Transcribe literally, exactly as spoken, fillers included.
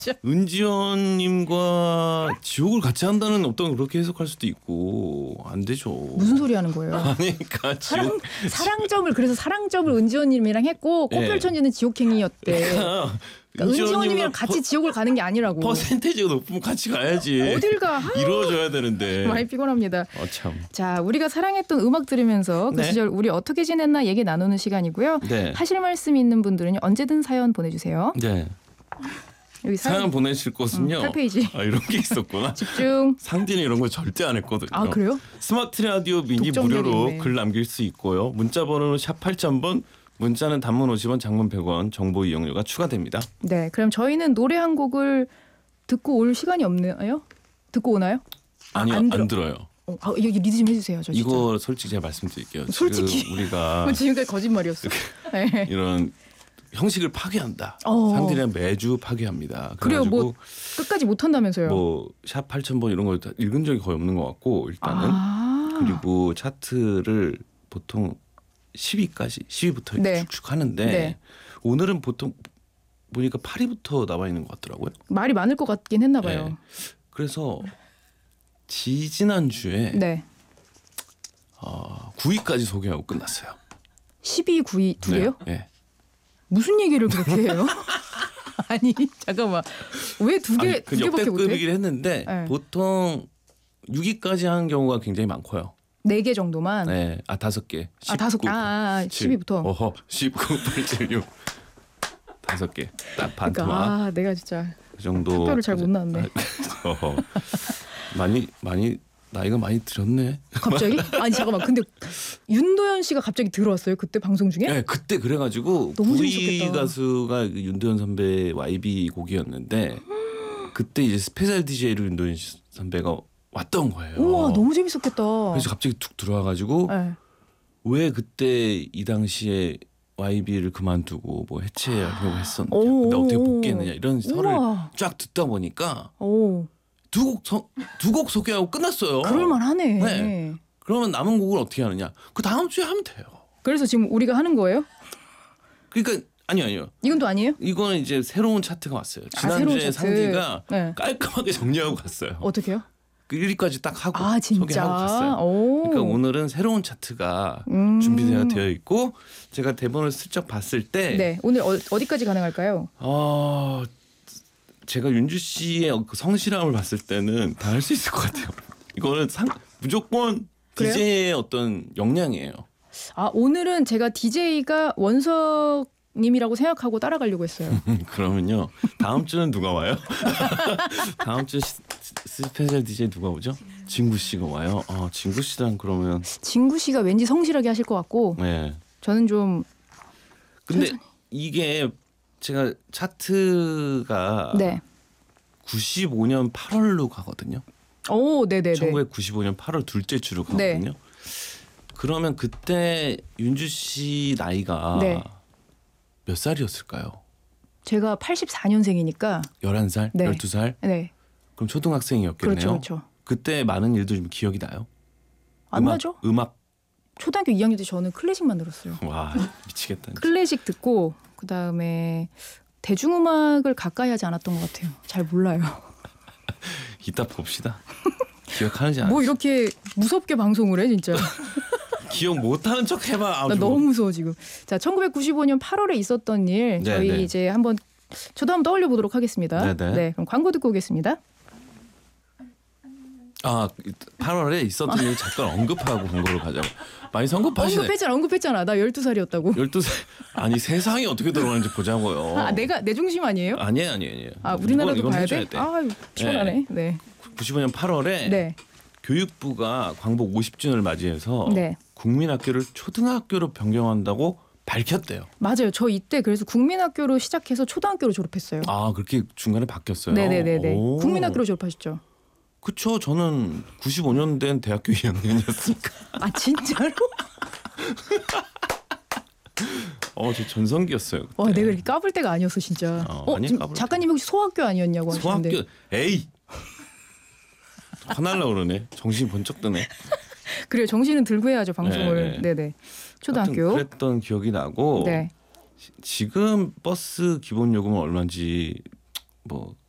은지원님과 지옥을 같이 한다는 어떤 그렇게 해석할 수도 있고 안 되죠. 무슨 소리 하는 거예요? 아니, 그러니까 사랑 지옥 사랑점을 그래서 사랑점을 은지원님이랑 했고 꽃펼천지는 네. 지옥행이었대. 그러니까 그러니까 은지원님이랑 같이 퍼, 지옥을 가는 게 아니라고. 퍼센테이지가 높으면 같이 가야지. 어딜 가? 아, 이루어져야 되는데. 많이 피곤합니다. 어, 참. 자, 우리가 사랑했던 음악 들으면서 그 네. 시절 우리 어떻게 지냈나 얘기 나누는 시간이고요. 네. 하실 말씀 있는 분들은 언제든 사연 보내주세요. 네. 여기 사연, 사연 보내실 곳은요. 음, 팔 페이지. 아, 이런 게 있었구나. 집중. 상디는 이런 거 절대 안 했거든요. 아, 그래요? 스마트 라디오 미니 독점력이 무료로 있네. 글 남길 수 있고요. 문자 번호는 샵 팔천 번, 문자는 단문 오십 원, 장문 백 원, 정보 이용료가 추가됩니다. 네, 그럼 저희는 노래 한 곡을 듣고 올 시간이 없나요? 듣고 오나요? 아, 아니요, 안 안, 들어. 들어요. 어, 아, 여기 리드 좀 해주세요. 저 진짜. 이거 솔직히 제가 말씀드릴게요. 솔직히. 지금 우리가 그건 지금까지 거짓말이었어. 네. 이런 형식을 파괴한다. 어. 상디는 매주 파괴합니다. 그래요, 그래가지고 뭐 끝까지 못한다면서요. 뭐샵 팔천 번 이런 거 읽은 적이 거의 없는 것 같고 일단은 아. 그리고 차트를 보통 십 위까지 십 위부터 이렇게 네. 쭉쭉 하는데 네. 오늘은 보통 보니까 팔 위부터 나와 있는 것 같더라고요. 말이 많을 것 같긴 했나 봐요. 네. 그래서 지지난 주에 네. 어, 구 위까지 소개하고 끝났어요. 십이, 구 위 두 개요? 네. 네. 무슨 얘기를 그렇게 해요? 아니 잠깐만 왜 두 개, 아니, 그 두 개밖에 못해? 역대급이긴 했는데 네. 보통 육 위까지 하는 경우가 굉장히 많고요. 네 개 정도만. 네, 아 다섯 개. 아 다섯 개. 아, 아 십 위부터. 어허, 십구, 팔, 칠, 육. 다섯 개. 딱 반토막. 그러니까 아 내가 진짜 그 정도. 학교를 잘 못 나왔네. 어허. 많이 많이 나이가 많이 들었네. 갑자기? 아니 잠깐만. 근데 윤도현 씨가 갑자기 들어왔어요. 그때 방송 중에? 네, 그때 그래가지고 너무 구 위 재밌었겠다. 가수가 윤도현 선배 와이비 곡이었는데 그때 이제 스페셜 디제이로 윤도현 선배가 왔던 거예요. 우와 너무 재밌었겠다. 그래서 갑자기 툭 들어와가지고 네. 왜 그때 이 당시에 와이비를 그만두고 뭐 해체하려고 했었는지 오, 근데 어떻게 오, 복귀했느냐 이런 설을 우와. 쫙 듣다 보니까 오 두 곡 두 곡 소개하고 끝났어요. 그럴만하네. 네. 그러면 남은 곡을 어떻게 하느냐? 그 다음 주에 하면 돼요. 그래서 지금 우리가 하는 거예요? 그러니까 아니요 아니요. 이건 또 아니에요? 이거는 이제 새로운 차트가 왔어요. 아, 새로운 지난주에 차트. 상디가 네. 깔끔하게 정리하고 갔어요. 어떻게요? 그 일 위까지 딱 하고 아 진짜. 소개하고 갔어요. 오. 그러니까 오늘은 새로운 차트가 음. 준비되어 되어 있고 제가 대본을 슬쩍 봤을 때 네 오늘 어, 어디까지 가능할까요? 어, 제가 윤주 씨의 그 성실함을 봤을 때는 다 할 수 있을 것 같아요. 이거는 상, 무조건 그래요? 디제이의 어떤 역량이에요. 아 오늘은 제가 디제이가 원석님이라고 생각하고 따라가려고 했어요. 그러면요. 다음 주는 누가 와요? 다음 주 시- 스페셜 디제이 누가 오죠? 진구 씨가 와요. 어, 진구 씨랑 그러면 진구 씨가 왠지 성실하게 하실 것 같고 네. 저는 좀 근데 천천히. 이게 제가 차트가 네. 구십오 년 팔월로 가거든요. 오 네네네. 천구백구십오 년 팔월 둘째 주로 네. 가거든요. 그러면 그때 윤주 씨 나이가 네. 몇 살이었을까요? 제가 팔십사 년생이니까 열한 살? 네. 열두 살? 네 그럼 초등학생이었겠네요. 그렇죠 그렇죠. 그때 많은 일도 좀 기억이 나요? 안 음악, 나죠? 음악 초등학교 이 학년 때 저는 클래식만 들었어요. 와 미치겠다. 진짜. 클래식 듣고 그 다음에 대중음악을 가까이 하지 않았던 것 같아요. 잘 몰라요. 이따 봅시다. 기억하는지 안 뭐 이렇게 무섭게 방송을 해 진짜. 기억 못하는 척 해봐. 나 너무 무서워 지금. 자, 천구백구십오 년 팔월에 있었던 일 네, 저희 네. 이제 한번 저도 한번 떠올려 보도록 하겠습니다. 네, 네. 네, 그럼 광고 듣고 오겠습니다. 아 팔월에 있었던 일 잠깐 언급하고 광고를 가자고. 많이 성급하시네. 언급했잖아, 언급했잖아. 나 열두 살이었다고. 열두 살 아니 세상이 어떻게 돌아가는지 보자고요. 아, 내가 내 중심 아니에요? 아니에요 아니에요 아니에요. 아, 우리나라도 이건, 이건 봐야 해줘야 돼? 아, 피곤하네. 네. 구십오 년 팔월에 네. 교육부가 광복 오십 주년을 맞이해서 네. 국민학교를 초등학교로 변경한다고 밝혔대요. 맞아요. 저 이때 그래서 국민학교로 시작해서 초등학교로 졸업했어요. 아 그렇게 중간에 바뀌었어요. 네네네네. 오. 국민학교로 졸업하셨죠? 그쵸. 저는 구십오 년 된 대학교 이 학년이었으니까. 아 진짜로? 어, 저 전성기였어요. 그때. 와, 내가 이렇게 까불 때가 아니었어 진짜. 어, 어, 아니, 지금 까불 작가님 혹시 소학교 아니었냐고 하시는데. 소학교 에이 화날라 그러네. 정신이 번쩍 드네. 그래요. 정신은 들고 해야죠 방송을. 네, 네네. 초등학교. 하여튼 그랬던 기억이 나고 네. 시- 지금 버스 기본 요금은 얼마인지 뭐